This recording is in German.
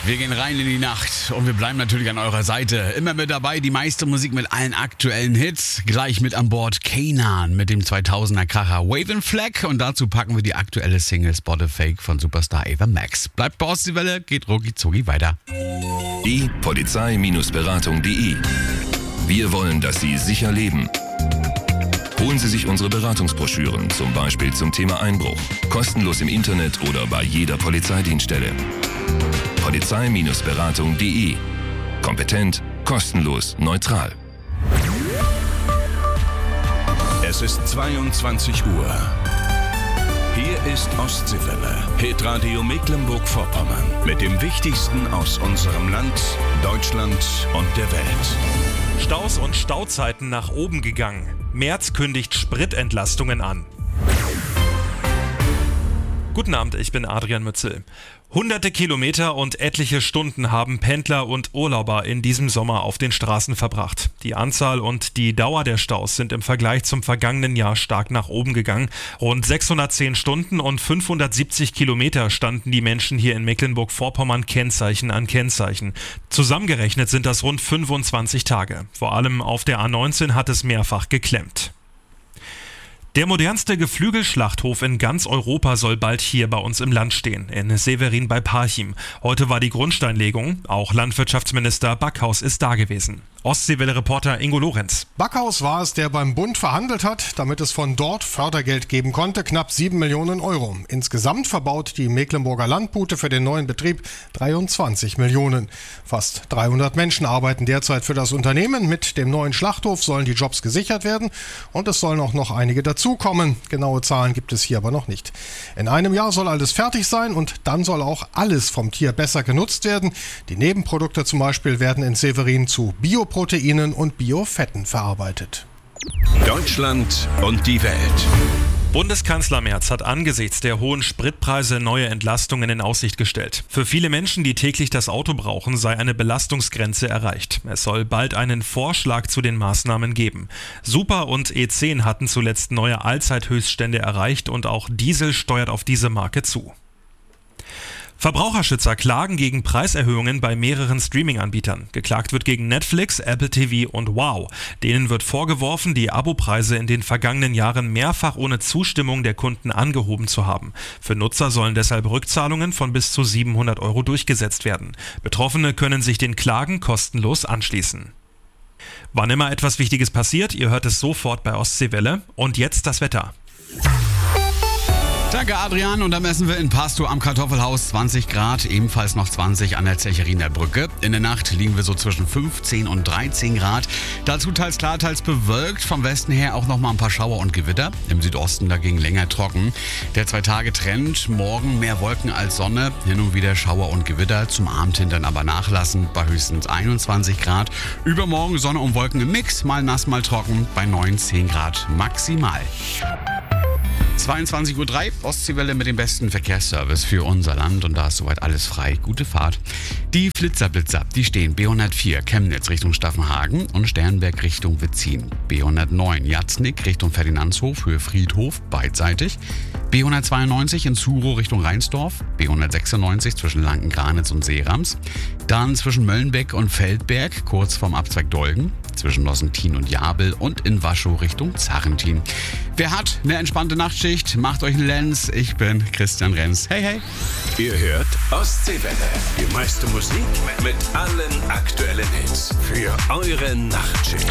Wir gehen rein in die Nacht und wir bleiben natürlich an eurer Seite. Immer mit dabei, die meiste Musik mit allen aktuellen Hits. Gleich mit an Bord Kanan mit dem 2000er Kracher Wave & Flag. Und dazu packen wir die aktuelle Single Spot a Fake von Superstar Ava Max. Bleibt bei Ostseewelle, geht rucki zucki weiter. Polizei-Beratung.de. Wir wollen, dass Sie sicher leben. Holen Sie sich unsere Beratungsbroschüren, zum Beispiel zum Thema Einbruch. Kostenlos im Internet oder bei jeder Polizeidienststelle. Polizei-Beratung.de. Kompetent, kostenlos, neutral. Es ist 22 Uhr. Hier ist Ostseewelle, Hitradio Mecklenburg-Vorpommern. Mit dem Wichtigsten aus unserem Land, Deutschland und der Welt. Staus und Stauzeiten nach oben gegangen. Merz kündigt Spritentlastungen an. Guten Abend, ich bin Adrian Mützel. Hunderte Kilometer und etliche Stunden haben Pendler und Urlauber in diesem Sommer auf den Straßen verbracht. Die Anzahl und die Dauer der Staus sind im Vergleich zum vergangenen Jahr stark nach oben gegangen. Rund 610 Stunden und 570 Kilometer standen die Menschen hier in Mecklenburg-Vorpommern Kennzeichen an Kennzeichen. Zusammengerechnet sind das rund 25 Tage. Vor allem auf der A19 hat es mehrfach geklemmt. Der modernste Geflügelschlachthof in ganz Europa soll bald hier bei uns im Land stehen, in Severin bei Parchim. Heute war die Grundsteinlegung, auch Landwirtschaftsminister Backhaus ist da gewesen. Ostseewelle-Reporter Ingo Lorenz. Backhaus war es, der beim Bund verhandelt hat, damit es von dort Fördergeld geben konnte, knapp 7 Millionen Euro. Insgesamt verbaut die Mecklenburger Landbute für den neuen Betrieb 23 Millionen. Fast 300 Menschen arbeiten derzeit für das Unternehmen. Mit dem neuen Schlachthof sollen die Jobs gesichert werden und es sollen auch noch einige dazukommen. Genaue Zahlen gibt es hier aber noch nicht. In einem Jahr soll alles fertig sein und dann soll auch alles vom Tier besser genutzt werden. Die Nebenprodukte zum Beispiel werden in Severin zu Bioproteinen und Biofetten verarbeitet. Deutschland und die Welt. Bundeskanzler Merz hat angesichts der hohen Spritpreise neue Entlastungen in Aussicht gestellt. Für viele Menschen, die täglich das Auto brauchen, sei eine Belastungsgrenze erreicht. Es soll bald einen Vorschlag zu den Maßnahmen geben. Super und E10 hatten zuletzt neue Allzeithöchststände erreicht und auch Diesel steuert auf diese Marke zu. Verbraucherschützer klagen gegen Preiserhöhungen bei mehreren Streaming-Anbietern. Geklagt wird gegen Netflix, Apple TV und Wow. Denen wird vorgeworfen, die Abopreise in den vergangenen Jahren mehrfach ohne Zustimmung der Kunden angehoben zu haben. Für Nutzer sollen deshalb Rückzahlungen von bis zu 700 Euro durchgesetzt werden. Betroffene können sich den Klagen kostenlos anschließen. Wann immer etwas Wichtiges passiert, ihr hört es sofort bei Ostseewelle. Und jetzt das Wetter. Danke Adrian, und dann messen wir in Pastow am Kartoffelhaus 20 Grad, ebenfalls noch 20 an der Zecheriner Brücke. In der Nacht liegen wir so zwischen 15 und 13 Grad. Dazu teils klar, teils bewölkt. Vom Westen her auch noch mal ein paar Schauer und Gewitter. Im Südosten dagegen länger trocken. Der 2-Tage-Trend, morgen mehr Wolken als Sonne. Hin und wieder Schauer und Gewitter, zum Abend hin dann aber nachlassen bei höchstens 21 Grad. Übermorgen Sonne und Wolken im Mix, mal nass, mal trocken, bei 9-10 Grad maximal. 22:03 Uhr, Ostseewelle mit dem besten Verkehrsservice für unser Land, und da ist soweit alles frei. Gute Fahrt. Die Flitzer, die stehen B104 Chemnitz Richtung Staffenhagen und Sternberg Richtung Wetzin. B109 Jatznick Richtung Ferdinandshof, Höhe Friedhof, beidseitig. B192 in Zuro Richtung Rheinsdorf. B196 zwischen Lanken-Granitz und Seerams. Dann zwischen Möllenbeck und Feldberg, kurz vorm Abzweig Dolgen. Zwischen Nossentin und Jabel und in Waschow Richtung Zarrentin. Wer hat eine entspannte Nachtschicht, macht euch einen Lenz. Ich bin Christian Renz. Hey, hey. Ihr hört Ostseewelle. Die meiste Musik mit allen aktuellen Hits. Für eure Nachtschicht.